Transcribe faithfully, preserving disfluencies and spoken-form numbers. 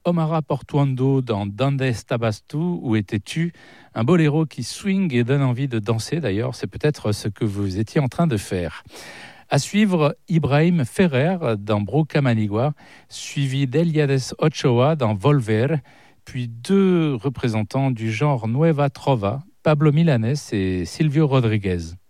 Omara Portuondo dans Donde estabas tu, où étais-tu? Un boléro qui swing et donne envie de danser. D'ailleurs, c'est peut-être ce que vous étiez en train de faire. À suivre, Ibrahim Ferrer dans Broca Manigua, suivi d'Eliades Ochoa dans Volver, puis deux représentants du genre Nueva Trova, Pablo Milanés et Silvio Rodriguez.